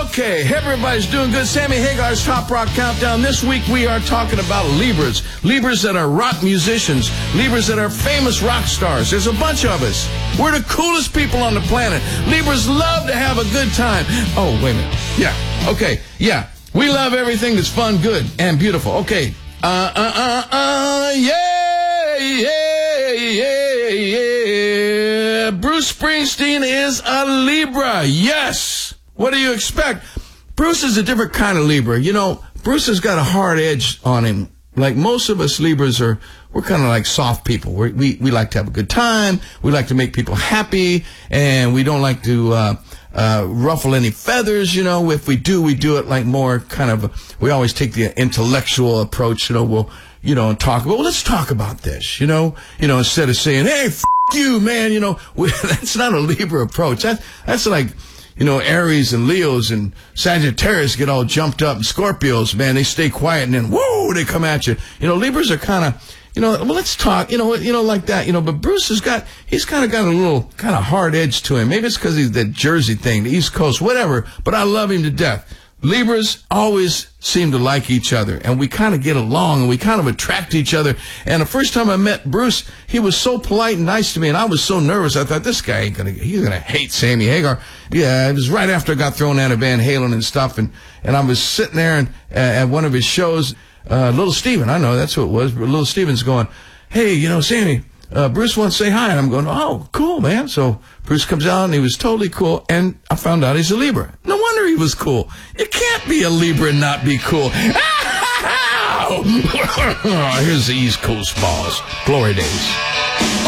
Okay, everybody's doing good. Sammy Hagar's Top Rock Countdown. This week we are talking about Libras. Libras that are rock musicians. Libras that are famous rock stars. There's a bunch of us. We're the coolest people on the planet. Libras love to have a good time. Oh, wait a minute. Yeah. Okay. Yeah. We love everything that's fun, good, and beautiful. Okay. Yeah. Bruce Springsteen is a Libra. Yes. What do you expect? Bruce is a different kind of Libra. You know, Bruce has got a hard edge on him. Like most of us Libras we're kind of like soft people. We like to have a good time. We like to make people happy, and we don't like to ruffle any feathers. You know, if we do it like more kind of. We always take the intellectual approach. You know, we'll and talk about. Well, let's talk about this. You know, instead of saying, "Hey, you, man," that's not a Libra approach. That's like. Aries and Leos and Sagittarius get all jumped up, and Scorpios, man, they stay quiet, and then, whoa, they come at you. Libras are kind of, well, let's talk, like that, but Bruce he's kind of got a little kind of hard edge to him. Maybe it's because he's that Jersey thing, the East Coast, whatever, but I love him to death. Libras always seem to like each other, and we kind of get along, and we kind of attract each other. And the first time I met Bruce, he was so polite and nice to me, and I was so nervous. I thought, this guy he's gonna hate Sammy Hagar. Yeah, it was right after I got thrown out of Van Halen and stuff, and I was sitting there and at one of his shows, Little Steven, I know that's who it was, but Little Steven's going, hey, Sammy, Bruce wants to say hi, and I'm going, oh, cool, man. So Bruce comes out, and he was totally cool, and I found out he's a Libra. No wonder he was cool. You can't be a Libra and not be cool. Here's the East Coast Balls. Glory days.